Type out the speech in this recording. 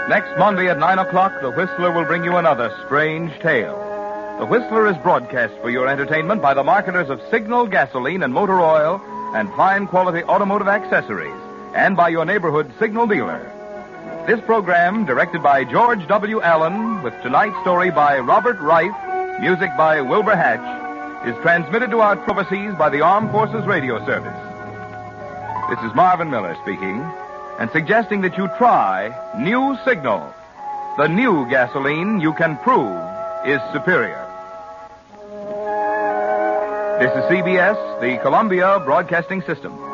Next Monday at 9 o'clock, The Whistler will bring you another strange tale. The Whistler is broadcast for your entertainment by the marketers of Signal gasoline and motor oil and fine quality automotive accessories, and by your neighborhood Signal dealer. This program, directed by George W. Allen, with tonight's story by Robert Reif, music by Wilbur Hatch, is transmitted to our overseas by the Armed Forces Radio Service. This is Marvin Miller speaking, and suggesting that you try New Signal, the new gasoline you can prove is superior. This is CBS, the Columbia Broadcasting System.